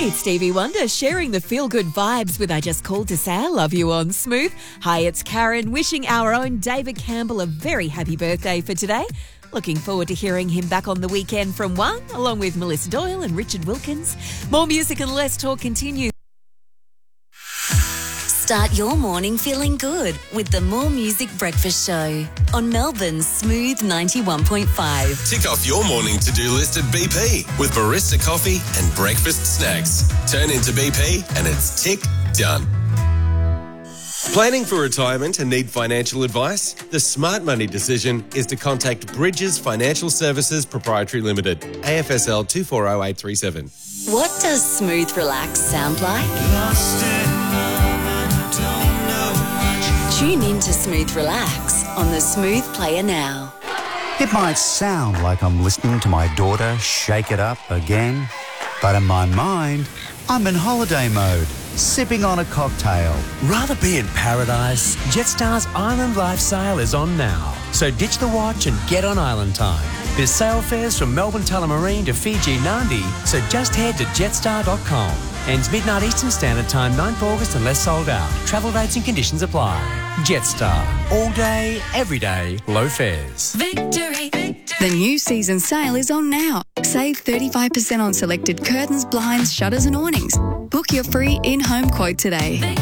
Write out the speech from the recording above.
It's Stevie Wonder sharing the feel-good vibes with I Just Called to Say I Love You on Smooth. Hi, it's Karen wishing our own David Campbell a very happy birthday for today. Looking forward to hearing him back on the weekend from 1, along with Melissa Doyle and Richard Wilkins. More music and less talk continues. Start your morning feeling good with the More Music Breakfast Show on Melbourne's Smooth 91.5. Tick off your morning to-do list at BP with barista coffee and breakfast snacks. Turn into BP and it's tick done. Planning for retirement and need financial advice? The smart money decision is to contact Bridges Financial Services Proprietary Limited, AFSL 240837. What does Smooth Relax sound like? Tune in to Smooth Relax on the Smooth Player now. It might sound like I'm listening to my daughter shake it up again, but in my mind, I'm in holiday mode, sipping on a cocktail. Rather be in paradise? Jetstar's Island Life sale is on now. So ditch the watch and get on island time. There's sale fares from Melbourne Tullamarine to Fiji Nadi, so just head to jetstar.com. Ends midnight Eastern Standard Time, 9th August unless sold out. Travel rates and conditions apply. Jetstar. All day, every day, low fares. Victory. The new season sale is on now. Save 35% on selected curtains, blinds, shutters and awnings. Book your free in-home quote today.